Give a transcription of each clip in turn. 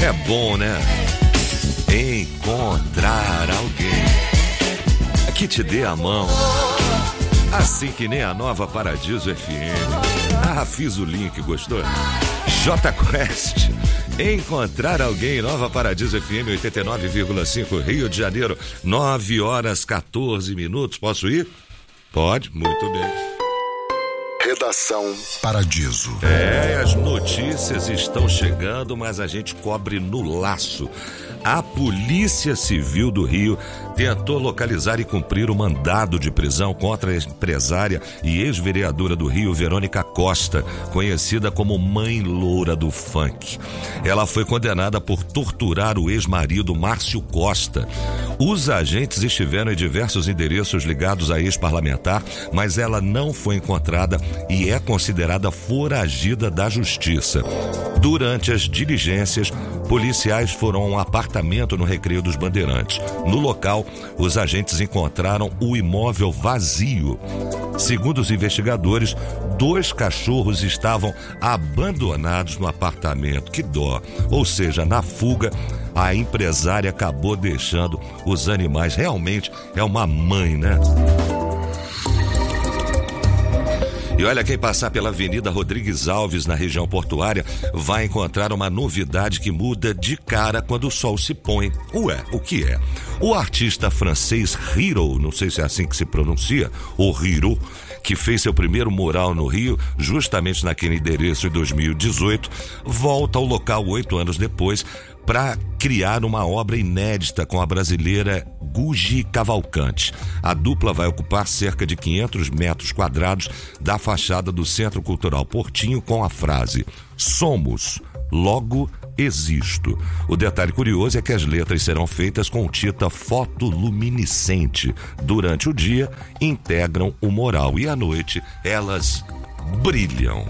É bom, né? Encontrar alguém que te dê a mão, assim que nem a nova Paradiso FM. Fiz o link, gostou? J Quest, Encontrar alguém, nova Paradiso FM 89,5, Rio de Janeiro, 9h14. Posso ir? Pode, muito bem. Redação Paradiso. As notícias estão chegando, mas a gente cobre no laço. A Polícia Civil do Rio tentou localizar e cumprir o mandado de prisão contra a empresária e ex-vereadora do Rio, Verônica Costa, conhecida como Mãe Loura do Funk. Ela foi condenada por torturar o ex-marido Márcio Costa. Os agentes estiveram em diversos endereços ligados à ex-parlamentar, mas ela não foi encontrada e é considerada foragida da justiça. Durante as diligências, policiais foram a um apartamento no Recreio dos Bandeirantes. No local, os agentes encontraram o imóvel vazio. Segundo os investigadores, 2 cachorros estavam abandonados no apartamento. Que dó! Ou seja, na fuga, a empresária acabou deixando os animais. Realmente é uma mãe, né? E olha, quem passar pela Avenida Rodrigues Alves, na região portuária, vai encontrar uma novidade que muda de cara quando o sol se põe. Ué, o que é? O artista francês Hiro, não sei se é assim que se pronuncia, ou Hiro, que fez seu primeiro mural no Rio, justamente naquele endereço em 2018, volta ao local 8 anos depois para criar uma obra inédita com a brasileira Gugi Cavalcante. A dupla vai ocupar cerca de 500 metros quadrados da fachada do Centro Cultural Portinho com a frase "Somos, logo existo". O detalhe curioso é que as letras serão feitas com tinta fotoluminescente. Durante o dia, integram o mural e à noite elas brilham.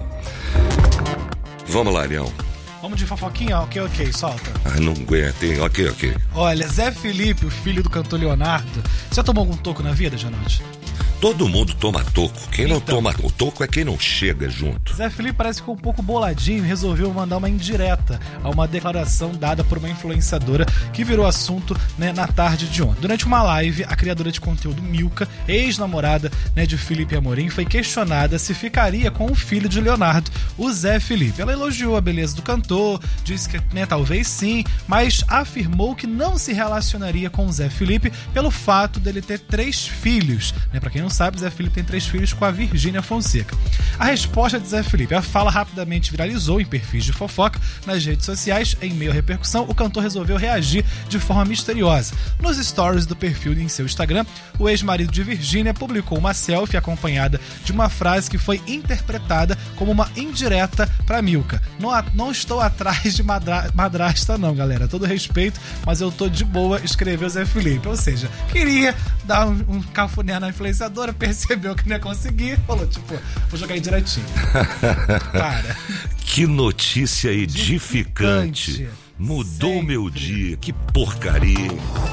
Vamos lá, Leão. Vamos de fofoquinha? Ok, solta. Não aguento, hein? Ok. Olha, Zé Felipe, o filho do cantor Leonardo, já tomou algum toco na vida, Janote? Todo mundo toma toco. Quem não toma o toco é quem não chega junto. Zé Felipe parece que ficou um pouco boladinho e resolveu mandar uma indireta a uma declaração dada por uma influenciadora que virou assunto, na tarde de ontem. Durante uma live, a criadora de conteúdo Milka, ex-namorada, de Felipe Amorim, foi questionada se ficaria com o filho de Leonardo, o Zé Felipe. Ela elogiou a beleza do cantor, disse que talvez sim, mas afirmou que não se relacionaria com o Zé Felipe pelo fato dele ter 3 filhos. Pra quem não sabe, Zé Felipe tem 3 filhos com a Virgínia Fonseca. A resposta de Zé Felipe, a fala rapidamente viralizou em perfis de fofoca nas redes sociais. Em meio à repercussão, o cantor resolveu reagir de forma misteriosa. Nos stories do perfil em seu Instagram, o ex-marido de Virgínia publicou uma selfie acompanhada de uma frase que foi interpretada como uma indireta para Milka. Não estou atrás de madrasta não, galera. Todo respeito, mas eu tô de boa, escreveu Zé Felipe. Ou seja, queria dar um cafuné na influenciadora, percebeu que não ia conseguir, falou, vou jogar aí direitinho. Cara. Que notícia edificante. Mudou meu dia, que porcaria.